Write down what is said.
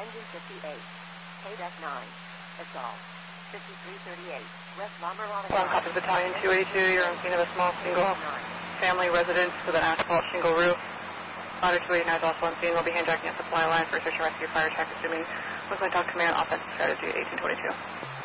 Engine 58. KDEC 9. Assault. 5338. West La Mirada. One copy Battalion 282. You're on scene of a small single family residence with an asphalt shingle roof. Ladder 289 is also on scene. We'll be handjacking a supply line for search and rescue fire attack, assuming Movement Command offensive strategy 1822.